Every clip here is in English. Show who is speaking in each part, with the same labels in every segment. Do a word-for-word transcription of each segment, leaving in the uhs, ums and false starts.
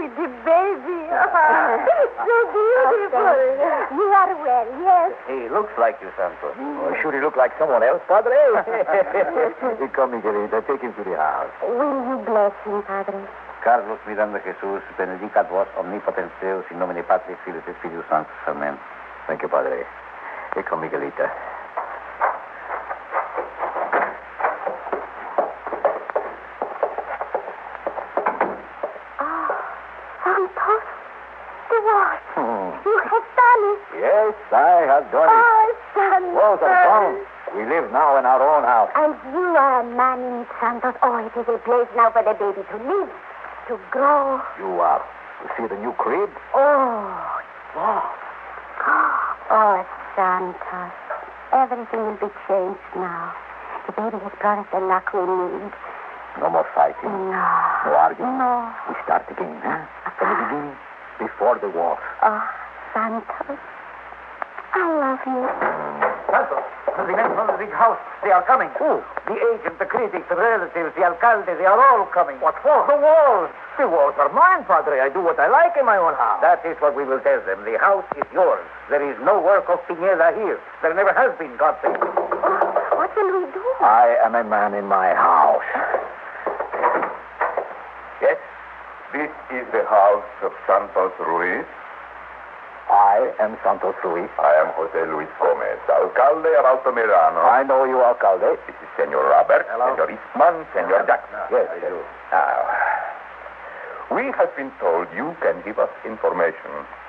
Speaker 1: pretty baby. So beautiful. You are well, yes.
Speaker 2: He looks like you, Santos. Oh, should he look like someone else, Padre? Come, Miguelita, take him to the house.
Speaker 1: Will you bless him, Padre?
Speaker 2: Carlos Miranda Jesus, benedicat vos omnipotens Deus, in nomine Patris, Filii et Spiritus Sanctus. Amen. Thank you, Padre. Here come, Miguelita. Yes, I have done it.
Speaker 1: Oh, Santos.
Speaker 2: Walls are gone. We live now in our own house.
Speaker 1: And you are a man in Santos. Oh, it is a place now for the baby to live, to grow.
Speaker 2: You are. You see the new crib?
Speaker 1: Oh, yes. Oh, Santos. Everything will be changed now. The baby has brought us the luck we need.
Speaker 2: No more fighting.
Speaker 1: No.
Speaker 2: No arguing.
Speaker 1: No.
Speaker 2: We start again, huh? From the beginning, before the war.
Speaker 1: Oh, Santos. I love you.
Speaker 2: Santos, the men from the big house, they are coming. Who? The agent, the critics, the relatives, the alcalde, they are all coming. What for? The walls. The walls are mine, Padre. I do what I like in my own house. That is what we will tell them. The house is yours. There is no work of Pineda here. There never has been, God save you.
Speaker 1: Oh, what will we do?
Speaker 2: I am a man in my house. Yes?
Speaker 3: This is the house of Santos Ruiz.
Speaker 2: I am Santos Ruiz.
Speaker 3: I am Jose Luis Gomez, alcalde of Altamirano.
Speaker 2: I know you, alcalde.
Speaker 3: This is Senor Robert,
Speaker 2: Hello.
Speaker 3: Senor Eastman, Senor Jackson.
Speaker 2: Yes, I do.
Speaker 3: Now, we have been told you can give us information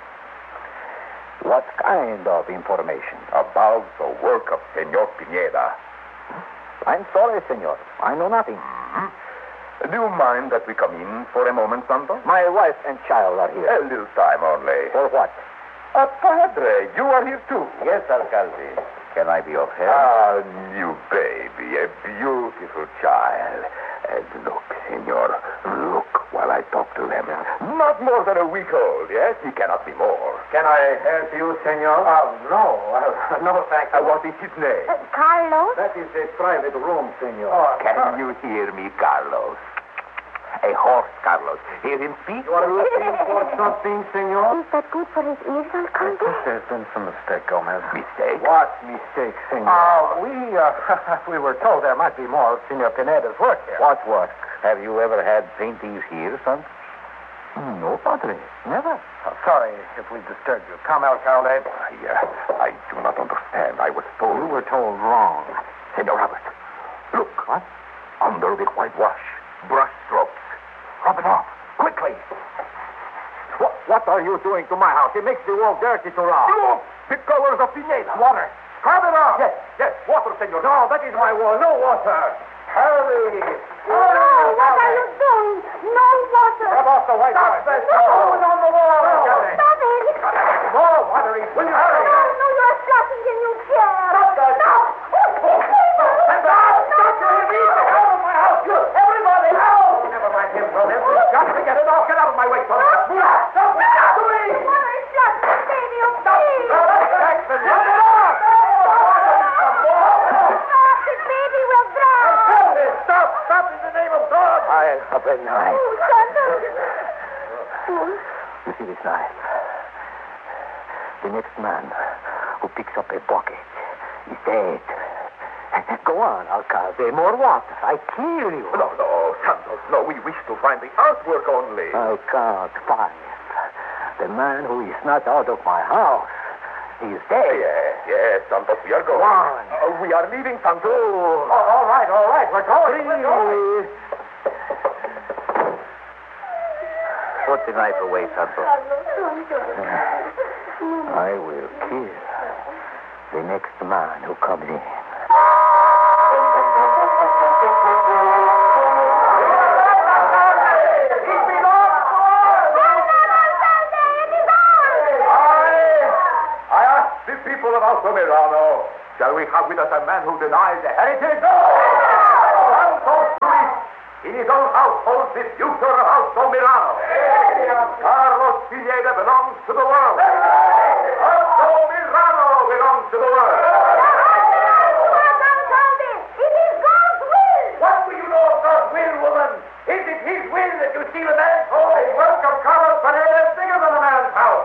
Speaker 2: What kind of information?
Speaker 3: about the work of Senor Pineda.
Speaker 2: I'm sorry, senor. I know nothing.
Speaker 3: Do you mind that we come in for a moment, Santos?
Speaker 2: My wife and child are here.
Speaker 3: A little time only.
Speaker 2: For what?
Speaker 3: Uh, Padre, you are here too.
Speaker 2: Yes, alcalde. Can I be of help?
Speaker 3: Ah, new baby, a beautiful child. And look, senor, look while I talk to them. Not more than a week old, yes? He cannot be more.
Speaker 2: Can I help you, senor? Oh, no. Uh, no, thank
Speaker 3: Uh, what is his name?
Speaker 1: Uh, Carlos?
Speaker 2: That is a private room, senor.
Speaker 3: Can you hear me, Carlos? A horse, Carlos. Hear him speak?
Speaker 2: You are looking for something, senor?
Speaker 1: Is that good for his ears, alcalde?
Speaker 2: There's been some mistake, Gomez.
Speaker 3: Mistake?
Speaker 2: What mistake, senor? Uh, we, uh, we were told there might be more of Senor Pineda's work here. What work? Have you ever had paintings here, son? No, Padre. Never. Oh, sorry if we disturbed you. Come, alcalde.
Speaker 3: I, uh, I do not understand. I was told...
Speaker 2: You were told wrong.
Speaker 3: Senor Robert, look.
Speaker 2: What?
Speaker 3: Under the whitewash, brush strokes. Rub it off, quickly.
Speaker 2: What, what are you doing to my house? It makes the wall dirty to rub.
Speaker 3: Look, the colors of Pineda.
Speaker 2: Water.
Speaker 3: Rub it off.
Speaker 2: Yes, yes, water, senor. No, that is my wall. No water. Hurry.
Speaker 1: Oh, no, what are you doing? No water.
Speaker 2: Rub off the whitewash.
Speaker 1: No.
Speaker 2: Throw it on the wall.
Speaker 1: Stop it.
Speaker 2: More water. Will you hurry?
Speaker 1: No, no, you are splashing the new chair.
Speaker 2: Stop that.
Speaker 1: No.
Speaker 2: Stand down. Stop doing me. Get out of my house. You, everybody. Out. Oh, never mind him, brother. We've got to get it off. Get out of my way, son. Move. Stop. Stop doing.
Speaker 1: Water is just the baby of please.
Speaker 2: Jackson, rub it off.
Speaker 1: Stop, the baby will drown.
Speaker 2: Stop. Stop in the name of God. I have a knife.
Speaker 1: Oh, Santos.
Speaker 2: You see this knife? The next man who picks up a bucket is dead. Go on, alcalde. More water. I kill you.
Speaker 3: No, no, Santos, no. We wish to find the artwork only.
Speaker 2: I'll count five. The man who is not out of my house is dead.
Speaker 3: Yes, yes, Santos, we are going.
Speaker 2: One.
Speaker 3: Uh, we are leaving, Santos.
Speaker 2: Oh, all right, all right. We're going. We're going.
Speaker 4: Put the knife away, Santos.
Speaker 2: I will kill the next man who comes in.
Speaker 3: Altamirano, shall we have with us a man who denies the heritage? No! Santos Ruiz, in his own house, holds the future of Altamirano. Carlos Pineda belongs to the world. Altamirano belongs to the world.